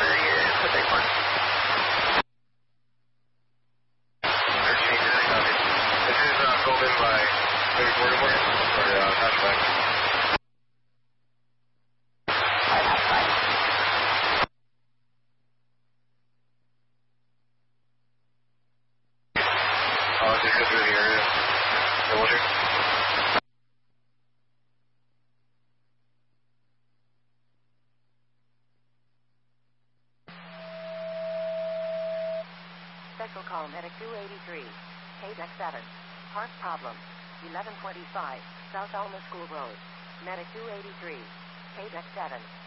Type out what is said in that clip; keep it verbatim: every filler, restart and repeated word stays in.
Special call Medic two eighty-three, K D E C seven, park problem, eleven twenty-five, South Alma School Road, Medic two eighty-three, K D E C seven.